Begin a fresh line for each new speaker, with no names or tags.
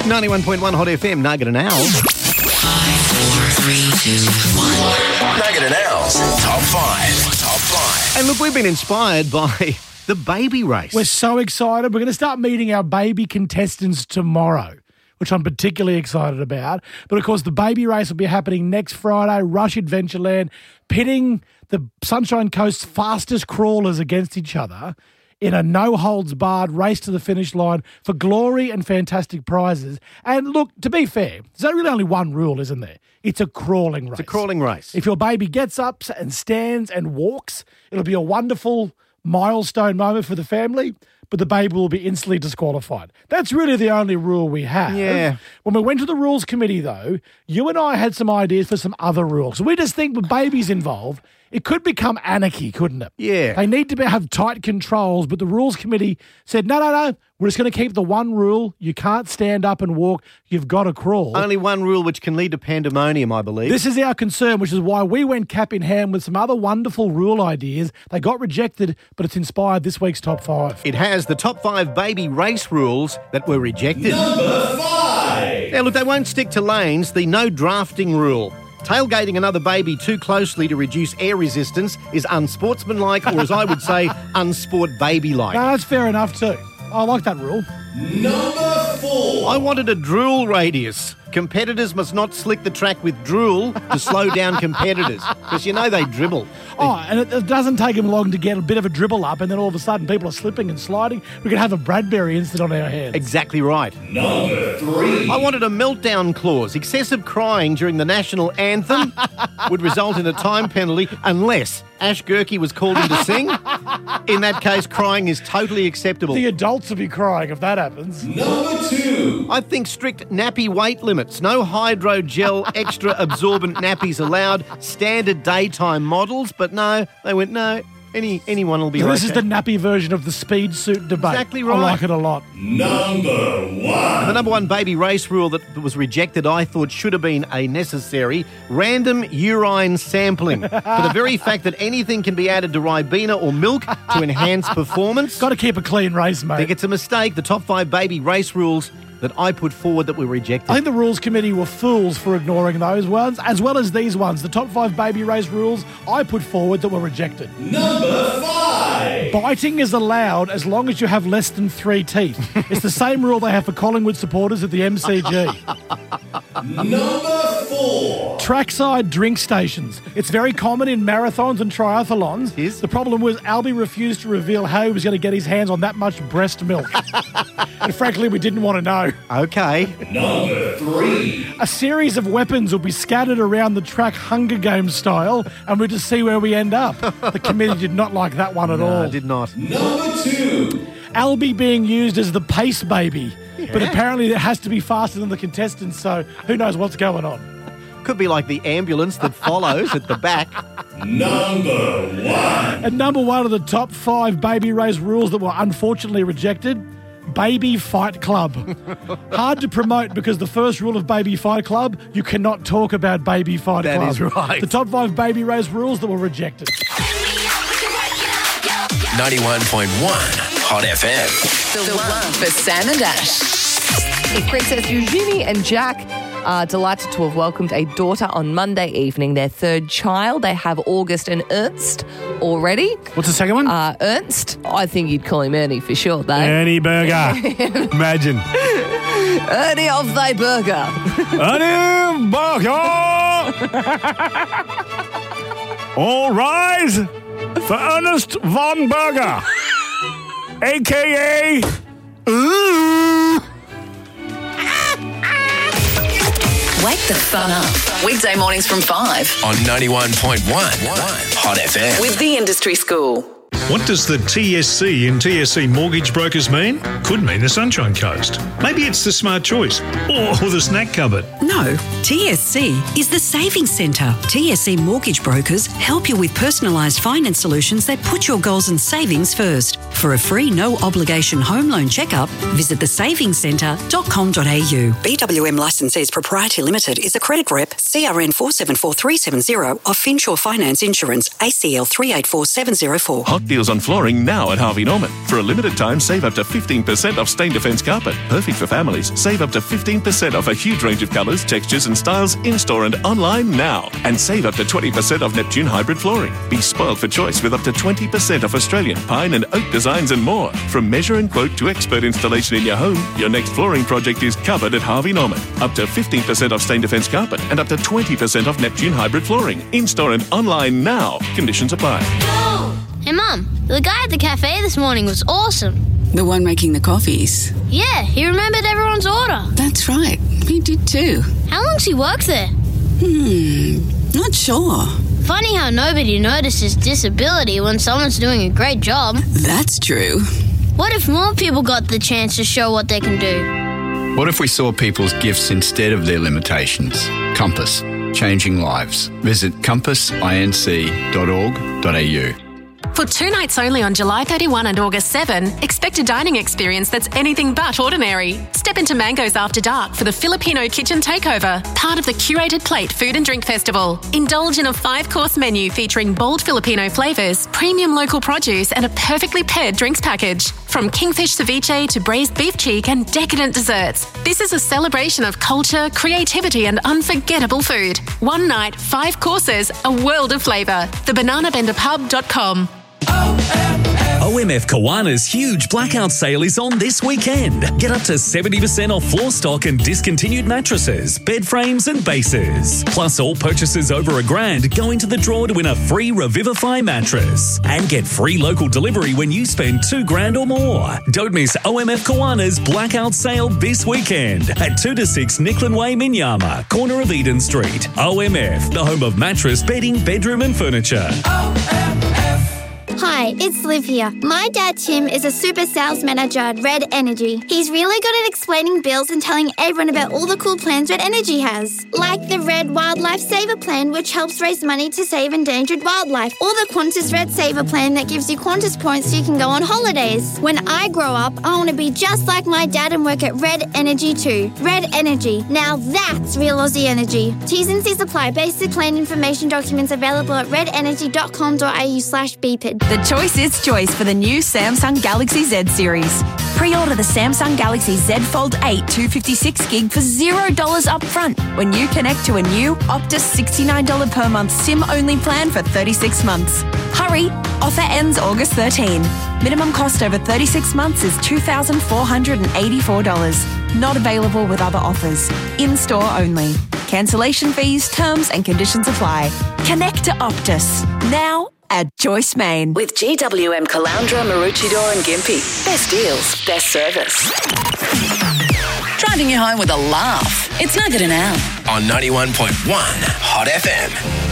91.1 Hot FM, Nugget and Al.
5, 4, 3, 2, 1.
Nugget and Al's Top 5.
And look, we've been inspired by the baby race.
We're so excited. We're going to start meeting our baby contestants tomorrow, which I'm particularly excited about. But, of course, the baby race will be happening next Friday, Rush Adventureland, pitting the Sunshine Coast's fastest crawlers against each other in a no-holds-barred race to the finish line for glory and fantastic prizes. And, look, to be fair, there's really only one rule, isn't there? It's a crawling race.
It's a crawling race.
If your baby gets up and stands and walks, it'll be a wonderful milestone moment for the family, but the baby will be instantly disqualified. That's really the only rule we have.
Yeah.
When we went to the rules committee, though, you and I had some ideas for some other rules. We just think with babies involved, it could become anarchy, couldn't it?
Yeah.
They need to have tight controls, but the rules committee said, no, we're just going to keep the one rule. You can't stand up and walk. You've got to crawl.
Only one rule which can lead to pandemonium, I believe.
This is our concern, which is why we went cap in hand with some other wonderful rule ideas. They got rejected, but it's inspired this week's Top 5.
It has the top 5 baby race rules that were rejected.
Number 5.
Now, look, they won't stick to lanes. The no drafting rule. Tailgating another baby too closely to reduce air resistance is unsportsmanlike, or as I would say, unsport baby-like.
No, that's fair enough too. I like that rule.
Number 4.
I wanted a drool radius. Competitors must not slick the track with drool to slow down competitors, because you know they dribble.
Oh, and it doesn't take them long to get a bit of a dribble up, and then all of a sudden people are slipping and sliding. We could have a Bradbury incident on our hands.
Exactly right.
Number 3.
I wanted a meltdown clause. Excessive crying during the national anthem would result in a time penalty unless Ash Gerke was called in to sing. In that case, crying is totally acceptable.
The adults will be crying if that happens.
Number 2.
I think strict nappy weight limits. No hydrogel extra absorbent nappies allowed. Standard daytime models, but no, they went, no, anyone will be
So
okay.
this is the nappy version of the speed suit debate.
Exactly right.
I like it a lot.
Number 1.
The number 1 baby race rule that was rejected, I thought should have been a necessary random urine sampling. For the very fact that anything can be added to Ribena or milk to enhance performance.
Got to keep a clean race,
I
mate.
think it's a mistake. The top 5 baby race rules that I put forward that were rejected.
I think the rules committee were fools for ignoring those ones, as well as these ones. The top 5 baby race rules I put forward that were rejected.
Number 5.
Biting is allowed as long as you have less than 3 teeth. It's the same rule they have for Collingwood supporters at the MCG.
Number 4.
Trackside drink stations. It's very common in marathons and triathlons.
It is.
The problem was Albie refused to reveal how he was going to get his hands on that much breast milk. And frankly, we didn't want to know.
Okay.
Number 3.
A series of weapons will be scattered around the track Hunger Games style, and we'll just see where we end up. The committee did not like that one at
No,
all.
I did not.
Number 2.
Albie being used as the pace baby. But apparently it has to be faster than the contestants, so who knows what's going on.
Could be like the ambulance that follows at the back.
Number 1.
And number 1 of the top 5 baby race rules that were unfortunately rejected, Baby Fight Club. Hard to promote because the first rule of Baby Fight Club, you cannot talk about Baby Fight
That
Club.
is right.
The top 5 baby race rules that were rejected.
91.1 Hot FM.
The one for Sam and Ash. Princess Eugenie and Jack are delighted to have welcomed a daughter on Monday evening, their 3rd child. They have August and Ernst already.
What's the second one?
Ernst, I think you'd call him Ernie for short, though.
Ernie Burger. Imagine.
Ernie of thy burger.
Ernie Burger. All rise for Ernest von Burger, a.k.a.
Wake the fun up. Weekday mornings from 5
On 91.1 Hot FM.
with the Industry School.
What does the TSC in TSC Mortgage Brokers mean? Could mean the Sunshine Coast. Maybe it's the Smart Choice or the Snack Cupboard.
No, TSC is the Savings Centre. TSC Mortgage Brokers help you with personalised finance solutions that put your goals and savings first. For a free no-obligation home loan checkup, visit thesavingcentre.com.au. BWM Licensees Proprietary Limited is a credit rep, CRN 474370 of Finsure Finance Insurance, ACL 384704.
Hot deals on flooring now at Harvey Norman. For a limited time, save up to 15% off Stain Defence carpet. Perfect for families. Save up to 15% off a huge range of colours, textures and styles in-store and online now. And save up to 20% off Neptune hybrid flooring. Be spoiled for choice with up to 20% off Australian pine and oak designs and more. From measure and quote to expert installation in your home, your next flooring project is covered at Harvey Norman. Up to 15% off Stain Defence carpet and up to 20% off Neptune hybrid flooring. In-store and online now. Conditions apply.
Hey Mum, the guy at the cafe this morning was awesome.
The one making the coffees?
Yeah, he remembered everyone's order.
That's right, he did too.
How long's he worked there?
Not sure.
Funny how nobody notices disability when someone's doing a great job.
That's true.
What if more people got the chance to show what they can do?
What if we saw people's gifts instead of their limitations? Compass, changing lives. Visit compassinc.org.au.
For 2 nights only on July 31 and August 7, expect a dining experience that's anything but ordinary. Step into Mango's After Dark for the Filipino Kitchen Takeover, part of the Curated Plate Food and Drink Festival. Indulge in a 5-course menu featuring bold Filipino flavours, premium local produce and a perfectly paired drinks package. From kingfish ceviche to braised beef cheek and decadent desserts, this is a celebration of culture, creativity and unforgettable food. 1 night, 5 courses, a world of flavour. TheBananaBenderPub.com.
OMF Kawana's huge blackout sale is on this weekend. Get up to 70% off floor stock and discontinued mattresses, bed frames and bases. Plus, all purchases over $1,000 go into the draw to win a free Revivify mattress. And get free local delivery when you spend $2,000 or more. Don't miss OMF Kawana's blackout sale this weekend at 2 to 6 Nicklin Way, Minyama, corner of Eden Street. OMF, the home of mattress, bedding, bedroom and furniture.
Hi, it's Liv here. My dad Tim is a super sales manager at Red Energy. He's really good at explaining bills and telling everyone about all the cool plans Red Energy has. Like the Red Wildlife Saver Plan, which helps raise money to save endangered wildlife. Or the Qantas Red Saver Plan that gives you Qantas points so you can go on holidays. When I grow up, I want to be just like my dad and work at Red Energy too. Red Energy. Now that's real Aussie energy. T's and C's apply. Basic plan information documents available at redenergy.com.au/BPID.
The choice is choice for the new Samsung Galaxy Z series. Pre-order the Samsung Galaxy Z Fold 8 256GB for $0 up front when you connect to a new Optus $69 per month SIM-only plan for 36 months. Hurry! Offer ends August 13. Minimum cost over 36 months is $2,484. Not available with other offers. In-store only. Cancellation fees, terms and conditions apply. Connect to Optus. Now at Joyce Main.
With GWM Caloundra, Maroochydore and Gympie. Best deals, best service. Driving you home with a laugh. It's Nugget and Al.
On 91.1 Hot FM.